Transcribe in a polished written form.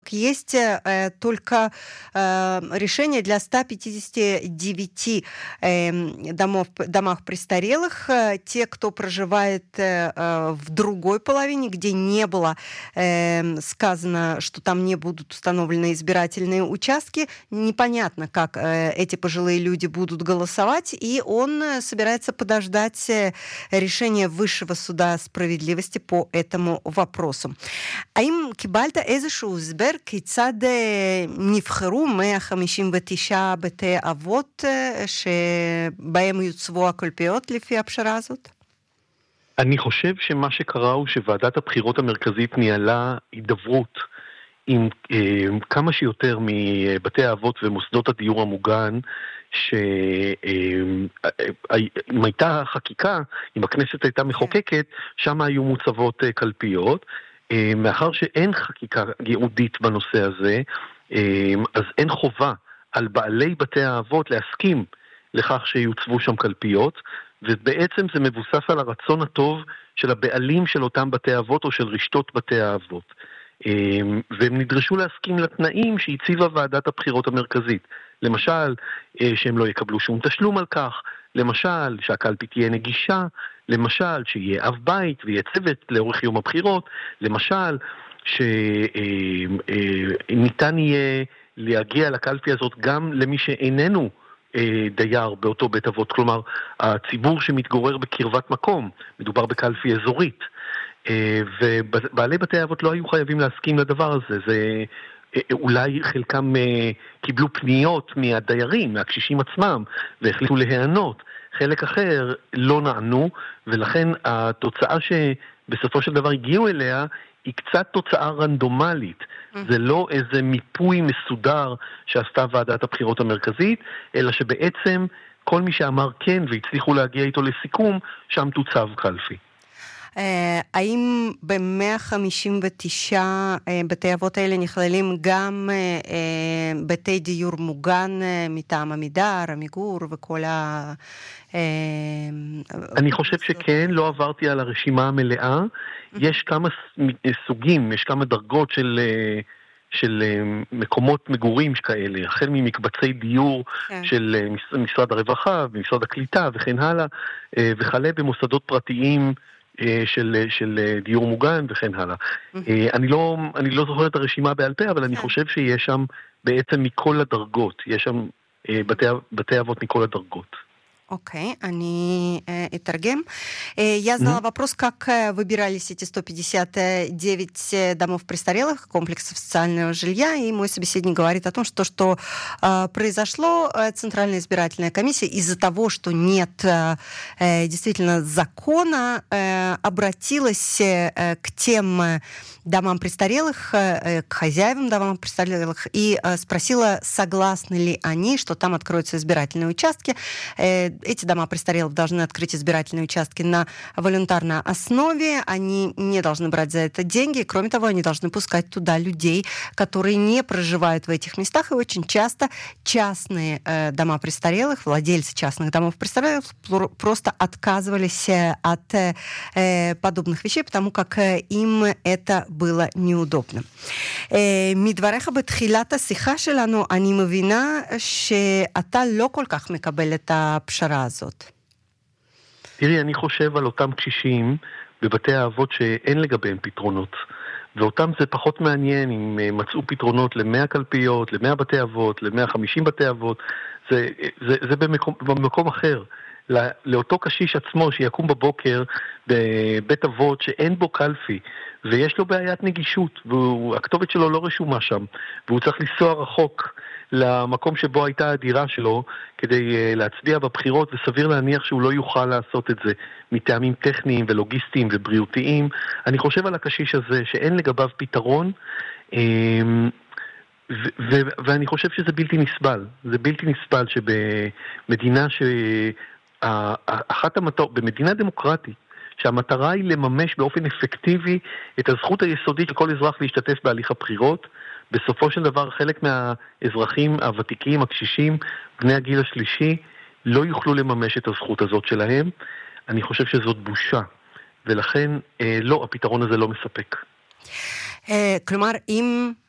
есть только решение для 159 домах престарелых. Те, кто проживает в другой половине, где не было сказано, что там не будут установлены избирательные участки, непонятно, как эти пожилые люди будут голосовать, и он собирается подождать решения Высшего суда справедливости по этому вопросу. האם קיבלת איזשהו הסבר כיצד נבחרו 159 בתי אבות שבהם יוצבו הקלפיות לפי הפשרה הזאת? אני חושב שמה שקרה הוא שוועדת הבחירות המרכזית ניהלה הידברות עם כמה שיותר מבתי האבות ומוסדות הדיור המוגן, שאם הייתה חקיקה, אם הכנסת הייתה מחוקקת, שם היו מוצבות קלפיות. מאחר שאין חקיקה ייעודית בנושא הזה, אז אין חובה על בעלי בתי האבות להסכים לכך שיוצבו שם קלפיות, ובעצם זה מבוסס על הרצון הטוב של הבעלים של אותם בתי האבות או של רשתות בתי האבות. והם נדרשו להסכים לתנאים שהציבה ועדת הבחירות המרכזית. למשל, שהם לא יקבלו שום תשלום על כך, למשל, שהקלפי תהיה נגישה, למשל, שיהיה אב בית ויהיה צוות לאורך יום הבחירות, למשל, שניתן יהיה להגיע לקלפי הזאת גם למי שאיננו דייר באותו בית אבות, כלומר, הציבור שמתגורר בקרבת מקום, מדובר בקלפי אזורית, ובעלי בתי האבות לא היו חייבים להסכים לדבר הזה, זה אולי חלקם קיבלו פניות מהדיירים, מהקשישים עצמם, והחליטו להיענות. חלק אחר לא נענו, ולכן התוצאה שבסופו של דבר הגיעו אליה, היא קצת תוצאה רנדומלית. זה לא איזה מיפוי מסודר שעשתה ועדת הבחירות המרכזית, אלא שבעצם כל מי שאמר כן והצליחו להגיע איתו לסיכום, שם תוצב קלפי. האם ב-159 בתי אבות האלה נכללים גם בתי דיור מוגן מטעם עמידר, עמיגור וכל ה... אני חושב שכן, לא עברתי על הרשימה המלאה. יש כמה סוגים, יש כמה דרגות של מקומות מגורים כאלה, החל ממקבצי דיור של משרד הרווחה ומשרד הקליטה וכן הלאה, וכלה במוסדות פרטיים של דיור מוגן וכן הלאה. אני לא זוכר את הרשימה בעל פה, אבל אני חושב שיש שם בעצם מכל הדרגות, יש שם בתי אבות мכל הדרגות. Окей, они отторгем. Я задала вопрос, как выбирались эти 159 домов престарелых, комплексов социального жилья, и мой собеседник говорит о том, что произошло. Центральная избирательная комиссия из-за того, что нет действительно закона, обратилась к тем домам престарелых, к хозяевам домам престарелых, и спросила, согласны ли они, что там откроются избирательные участки. Эти дома престарелых должны открыть избирательные участки на волонтарной основе, они не должны брать за это деньги, кроме того, они должны пускать туда людей, которые не проживают в этих местах, и очень часто частные дома престарелых, владельцы частных домов престарелых просто отказывались от подобных вещей, потому как им это было неудобно. מדבריך בתחילת השיחה שלנו, אני מבינה שאתה לא כל כך מקבל את הפשרה הזאת. תראי, אני חושב על אותם קשישים בבתי האבות שאין לגביהם פתרונות. ואותם זה פחות מעניין אם מצאו פתרונות ל100 קלפיות, ל100 בתי אבות, ל150 בתי אבות. זה במקום אחר. לאותו קשיש עצמו שיקום בבוקר בבית אבות שאין בו קלפי, ויש לו בעיית נגישות, והכתובת שלו לא רשומה שם, והוא צריך לנסוע רחוק למקום שבו הייתה הדירה שלו, כדי להצביע בבחירות, וסביר להניח שהוא לא יוכל לעשות את זה, מטעמים טכניים ולוגיסטיים ובריאותיים. אני חושב על הקשיש הזה, שאין לגביו פתרון, ואני חושב שזה בלתי נסבל. זה בלתי נסבל שבמדינה במדינה דמוקרטית, שהמטרה היא לממש באופן אפקטיבי את הזכות היסודית של כל אזרח להשתתף בהליך הבחירות, בסופו של דבר חלק מהאזרחים הוותיקים, הקשישים, בני הגיל השלישי, לא יוכלו לממש את הזכות הזאת שלהם. אני חושב שזאת בושה, ולכן לא, הפתרון הזה לא מספק. כלומר, אם